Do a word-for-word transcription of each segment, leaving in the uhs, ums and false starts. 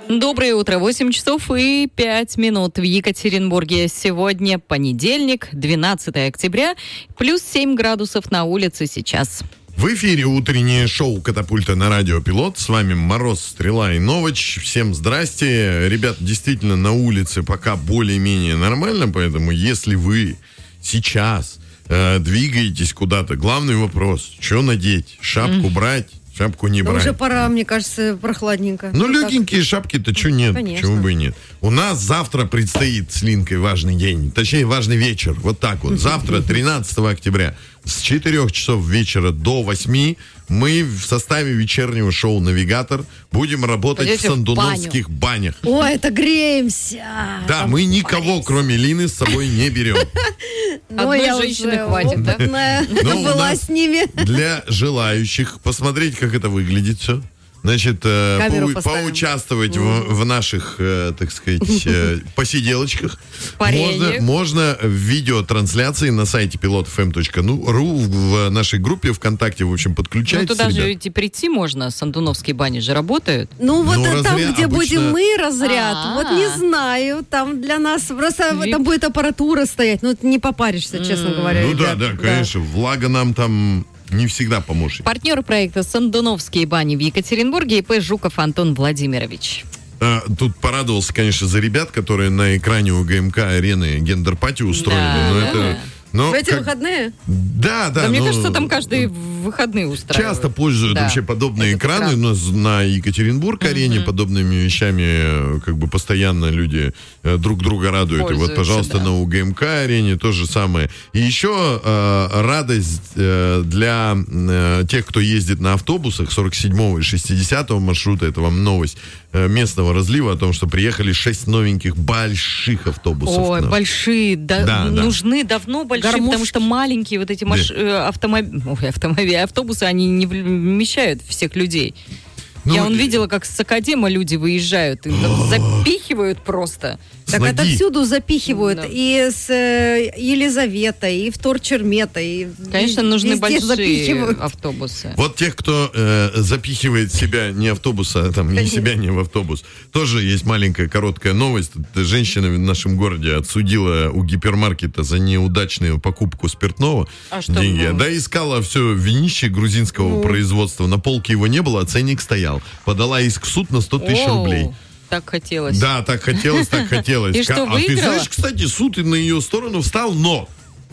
Доброе утро, восемь часов и пять минут в Екатеринбурге. Сегодня понедельник, двенадцатое октября, плюс семь градусов на улице сейчас. В эфире утреннее шоу «Катапульта» на радио «Пилот». С вами Мороз, Стрела и Новоч. Всем здрасте. Ребят, действительно, на улице пока более-менее нормально, поэтому если вы сейчас э, двигаетесь куда-то, главный вопрос, что надеть? Шапку mm. брать? Шапку не брать. Уже пора, мне кажется, прохладненько. Ну, легенькие так... шапки-то что нет? Конечно. Чего бы и нет. У нас завтра предстоит с Линкой важный день. Точнее, важный вечер. Вот так вот. Завтра, тринадцатого октября, с четырёх часов вечера до восьми мы в составе вечернего шоу «Навигатор» будем работать Пойдете в сандуновских в банях. Ой, это греемся. Да, Там мы никого, кроме Лины, с собой не берем. Одной женщины хватит, да? Была с ними. Для желающих посмотреть, как это выглядит все. Значит, по, поучаствовать в, в наших, э, так сказать, э, посиделочках можно, можно в видеотрансляции на сайте пилот эф эм точка ру в нашей группе ВКонтакте, в общем, подключайтесь. Ну, туда ребят. же идти прийти можно, сандуновские бани же работают. Ну, вот ну, там, разряд, где обычно... будем мы, разряд, А-а-а. вот не знаю, там для нас просто Вип. Там будет аппаратура стоять, ну, не попаришься, честно mm. говоря. Ну, ребят. да, да, конечно, да. Влага нам там... не всегда поможет. Партнер проекта «Сандуновские бани» в Екатеринбурге ИП Жуков Антон Владимирович. А, тут порадовался, конечно, за ребят, которые на экране у ГМК-арены гендер-пати устроили. Да, но да. это... Но в эти как... выходные? Да, да. Да, мне но... кажется, там каждые выходные устраивают. Часто пользуют да. вообще подобные Это экраны. правда. У нас на Екатеринбург-арене угу. подобными вещами как бы постоянно люди э, друг друга радуют. И вот, пожалуйста, да. на УГМК-арене то же самое. И еще э, радость э, для э, тех, кто ездит на автобусах сорок седьмого и шестидесятого маршрута. Это вам новость э, местного разлива о том, что приехали шесть новеньких больших автобусов. Ой, на... большие. Да, да, нужны да. давно большие. Гармошки. Потому что маленькие вот эти маш... да. автомобили, Ой, автомобили, автобусы, они не вмещают всех людей. Ну, Я он видела, как с Академа люди выезжают, и запихивают просто. Так Ноги. отовсюду запихивают. Да. И с э, Елизаветой, и в Торчермета. И Конечно, нужны большие запихивают. автобусы. Вот тех, кто э, запихивает себя не автобуса, а там не себя не в автобус, тоже есть маленькая короткая новость. Женщина в нашем городе отсудила у гипермаркета за неудачную покупку спиртного а что деньги. было? Да, искала все винище грузинского ну. производства. На полке его не было, а ценник стоял. Подала иск в суд на сто тысяч рублей. Так хотелось. Да, так хотелось, так хотелось. И что, а выиграла? ты знаешь, кстати, суд и на ее сторону встал, но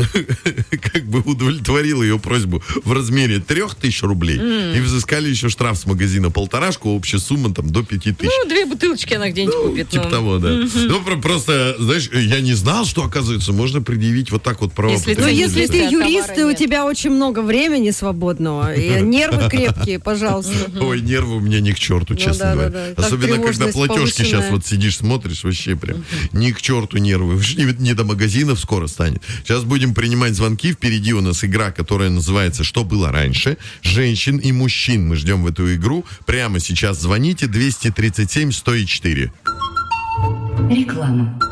как бы удовлетворил ее просьбу в размере трех тысяч рублей mm. и взыскали еще штраф с магазина полторашку, общая сумма там до пяти тысяч. Ну, две бутылочки она где-нибудь ну, купит. Типа ну. того, да. Mm-hmm. Ну, просто, знаешь, я не знал, что, оказывается, можно предъявить вот так вот право. Если, ну, если ты юрист, и у тебя очень много времени свободного, и нервы крепкие, пожалуйста. Ой, нервы у меня ни к черту, честно говоря. Особенно, когда платежки сейчас вот сидишь, смотришь, вообще прям ни к черту нервы. Не до магазинов скоро станет. Сейчас будем принимать звонки. Впереди у нас игра, которая называется «Что было раньше?». Женщин и мужчин мы ждем в эту игру. Прямо сейчас звоните двести тридцать семь сто четыре. Реклама.